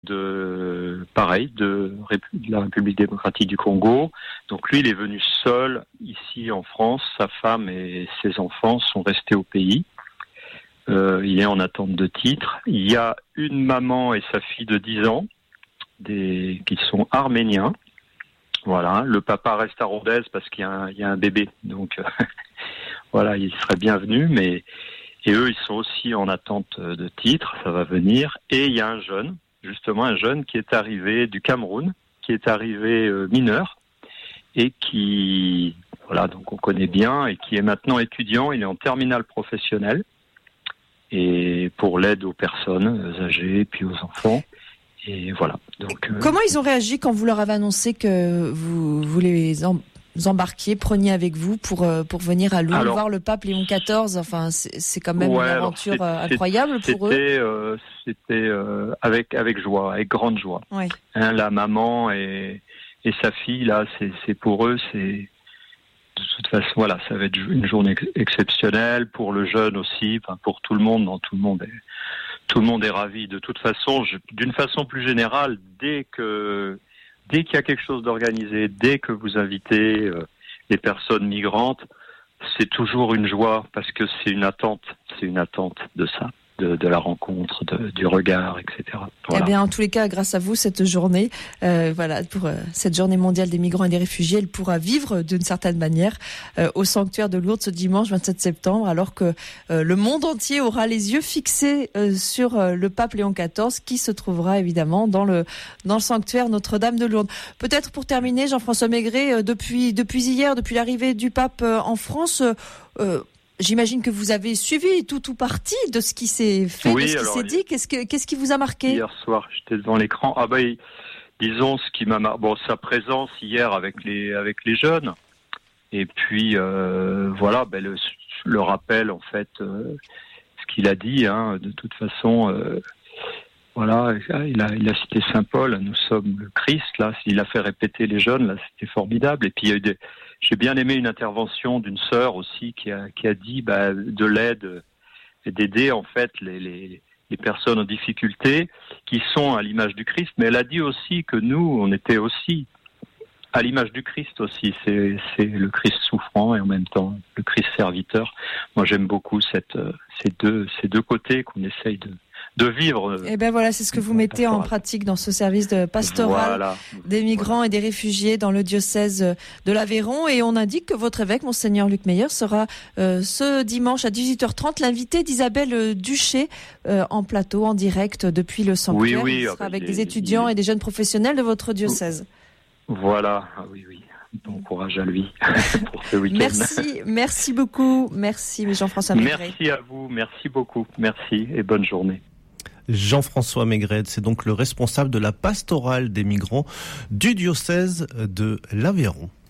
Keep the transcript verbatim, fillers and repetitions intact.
de pareil de, de la République démocratique du Congo. Donc lui, il est venu seul ici en France. Sa femme et ses enfants sont restés au pays. Euh, il est en attente de titre. Il y a une maman et sa fille de dix ans des, qui sont arméniens. Voilà. Le papa reste à Rodez parce qu'il y a un, il y a un bébé. Donc euh, voilà, il serait bienvenu. Mais et eux, ils sont aussi en attente de titre. Ça va venir. Et il y a un jeune, justement un jeune qui est arrivé du Cameroun, qui est arrivé euh, mineur et qui, voilà, donc on connaît bien et qui est maintenant étudiant. Il est en terminale professionnelle. Et pour l'aide aux personnes âgées et puis aux enfants. Et voilà. Donc, euh... Comment ils ont réagi quand vous leur avez annoncé que vous, vous les em- embarquiez, preniez avec vous pour, pour venir à Lourdes, alors, voir le pape Léon quatorze? Enfin, c'est, c'est quand même ouais, une aventure alors, c'est, incroyable c'est, pour c'était, eux. Euh, c'était euh, avec, avec joie, avec grande joie. Ouais. Hein, la maman et, et sa fille, là, c'est, c'est pour eux, c'est... De toute façon, voilà, ça va être une journée exceptionnelle pour le jeune aussi, enfin pour tout le monde. Non, tout le monde est, tout le monde est ravi. De toute façon, je, d'une façon plus générale, dès que, dès qu'il y a quelque chose d'organisé, dès que vous invitez euh, les personnes migrantes, c'est toujours une joie parce que c'est une attente, c'est une attente de ça. De, de la rencontre, de, du regard, et cetera. Voilà. Eh bien, en tous les cas, grâce à vous, cette journée, euh, voilà, pour euh, cette journée mondiale des migrants et des réfugiés, elle pourra vivre d'une certaine manière euh, au sanctuaire de Lourdes ce dimanche vingt-sept septembre, alors que euh, le monde entier aura les yeux fixés euh, sur euh, le pape Léon quatorze, qui se trouvera évidemment dans le dans le sanctuaire Notre-Dame de Lourdes. Peut-être pour terminer, Jean-François Maigret, euh, depuis depuis hier, depuis l'arrivée du pape euh, en France. Euh, J'imagine que vous avez suivi tout ou partie de ce qui s'est fait, oui, de ce qui alors, s'est dit. Qu'est-ce, que, qu'est-ce qui vous a marqué? Hier soir, j'étais devant l'écran. Ah bah, disons ce qui m'a marqué. Bon, sa présence hier avec les avec les jeunes. Et puis euh, voilà, ben le, le rappel en fait, euh, ce qu'il a dit. Hein, de toute façon, euh, voilà, il a il a cité Saint Paul. Nous sommes le Christ. Là, il a fait répéter les jeunes. Là, c'était formidable. Et puis il y a eu des J'ai bien aimé une intervention d'une sœur aussi qui a qui a dit bah, de l'aide et d'aider en fait les, les les personnes en difficulté qui sont à l'image du Christ. Mais elle a dit aussi que nous, on était aussi à l'image du Christ aussi. C'est c'est le Christ souffrant et en même temps le Christ serviteur. Moi, j'aime beaucoup cette ces deux ces deux côtés qu'on essaye de de vivre. Et ben voilà, c'est ce que vous mettez pastoral. en pratique dans ce service de pastoral voilà. des migrants voilà. et des réfugiés dans le diocèse de l'Aveyron. Et on indique que votre évêque, Monseigneur Luc Meyer, sera euh, ce dimanche à dix-huit heures trente l'invité d'Isabelle Duché euh, en plateau, en direct depuis le sanctuaire. Oui, oui, il sera ah, avec il des est, étudiants est... et des jeunes professionnels de votre diocèse. Voilà, ah, oui, oui. Bon courage à lui pour ce week-end. Merci, merci beaucoup. Merci Jean-François Maigret. Merci à vous, merci beaucoup. Merci et bonne journée. Jean-François Maigret, c'est donc le responsable de la pastorale des migrants du diocèse de l'Aveyron.